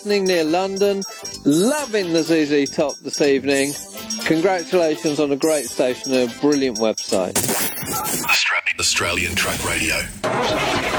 listening near London, loving the ZZ Top this evening. Congratulations on a great station and a brilliant website. Australian Track Radio.